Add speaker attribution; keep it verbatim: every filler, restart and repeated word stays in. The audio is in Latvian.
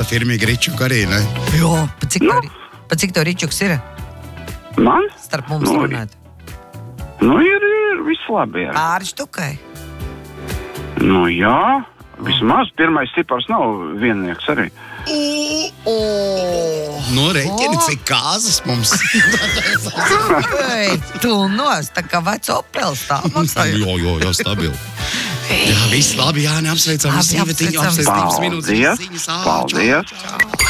Speaker 1: firmīgi ričuka arī, ne?
Speaker 2: Jo, pa cik,
Speaker 3: Nu.
Speaker 2: to, pa cik to ričuks ir?
Speaker 3: Man?
Speaker 2: Starp mums
Speaker 3: Nu,
Speaker 2: runāt.
Speaker 3: Nu, ir, ir viss labi, jā.
Speaker 2: Pāri štukai.
Speaker 3: Nu, jā. Vismaz pirmais cipars nav viennieks arī.
Speaker 1: Nu, reķini, cik kāzas mums.
Speaker 2: Ei, tu nos, tā kā vec Opels tā maksāja.
Speaker 1: Jo, jo, jo, stabili. Jā, viss labi, Jāni, apsveicam.
Speaker 2: Labi,
Speaker 1: Sīvetiņu,
Speaker 2: apsveicam.
Speaker 1: apsveicam. Minūtes
Speaker 3: Paldies,
Speaker 1: ziņas. Ā,
Speaker 3: paldies.
Speaker 1: čau, čau.